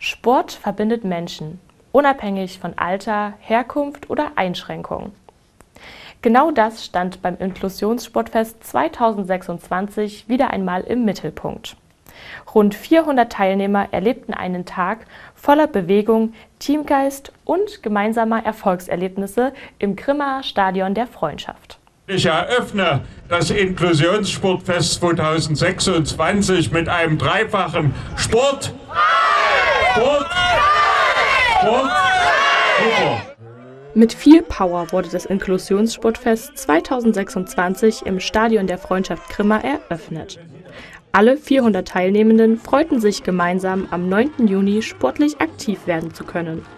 Sport verbindet Menschen, unabhängig von Alter, Herkunft oder Einschränkungen. Genau das stand beim Inklusionssportfest 2026 wieder einmal im Mittelpunkt. Rund 400 Teilnehmer erlebten einen Tag voller Bewegung, Teamgeist und gemeinsamer Erfolgserlebnisse im Grimmaer Stadion der Freundschaft. Ich eröffne das Inklusionssportfest 2026 mit einem dreifachen Sport. Sport. Super. Mit viel Power wurde das Inklusionssportfest 2026 im Stadion der Freundschaft Grimma eröffnet. Alle 400 Teilnehmenden freuten sich gemeinsam, am 9. Juni sportlich aktiv werden zu können.